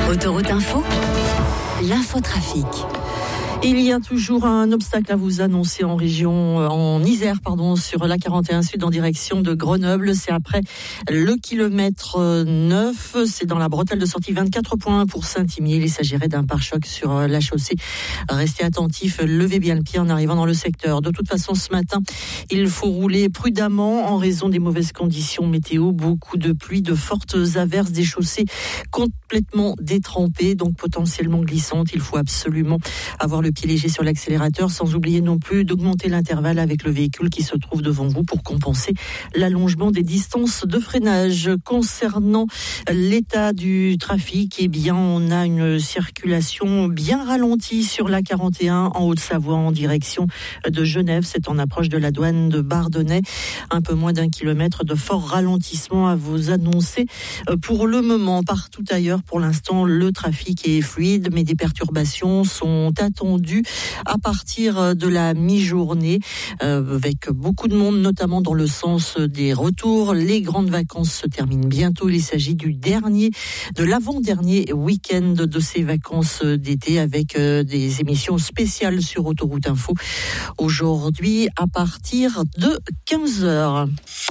Autoroute Info, l'infotrafic. Il y a toujours un obstacle à vous annoncer en Isère, sur la 41 Sud en direction de Grenoble. C'est après le kilomètre 9. C'est dans la bretelle de sortie 24.1 pour Saint-Imier. Il s'agirait d'un pare-choc sur la chaussée. Restez attentifs, levez bien le pied en arrivant dans le secteur. De toute façon, ce matin, il faut rouler prudemment en raison des mauvaises conditions météo. Beaucoup de pluie, de fortes averses, des chaussées complètement détrempées, donc potentiellement glissantes. Il faut absolument avoir le pied léger sur l'accélérateur, sans oublier non plus d'augmenter l'intervalle avec le véhicule qui se trouve devant vous pour compenser l'allongement des distances de freinage. Concernant l'état du trafic, on a une circulation bien ralentie sur la 41 en Haute-Savoie en direction de Genève. C'est en approche de la douane de Bardonnay. Un peu moins d'1 kilomètre de fort ralentissement à vous annoncer. Pour le moment, partout ailleurs, pour l'instant, le trafic est fluide, mais des perturbations sont attendues à partir de la mi-journée, avec beaucoup de monde, notamment dans le sens des retours. Les grandes vacances se terminent bientôt. Il s'agit de l'avant-dernier week-end de ces vacances d'été, avec des émissions spéciales sur Autoroute Info. Aujourd'hui, à partir de 15h.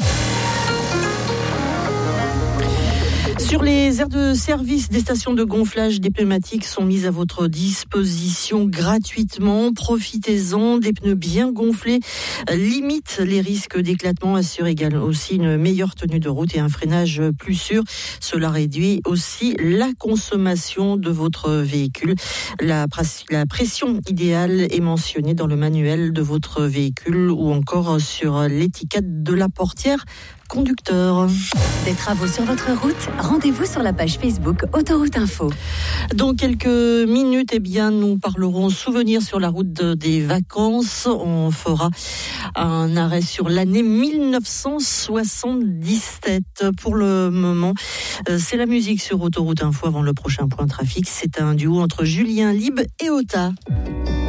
Sur les aires de service, des stations de gonflage des pneumatiques sont mises à votre disposition gratuitement. Profitez-en, des pneus bien gonflés limitent les risques d'éclatement, assurent également aussi une meilleure tenue de route et un freinage plus sûr. Cela réduit aussi la consommation de votre véhicule. La pression idéale est mentionnée dans le manuel de votre véhicule ou encore sur l'étiquette de la portière conducteur. Des travaux sur votre route, rendez-vous sur la page Facebook Autoroute Info. Dans quelques minutes, nous parlerons souvenirs sur la route des vacances. On fera un arrêt sur l'année 1977. Pour le moment, c'est la musique sur Autoroute Info avant le prochain point trafic. C'est un duo entre Julien Lieb et Ota.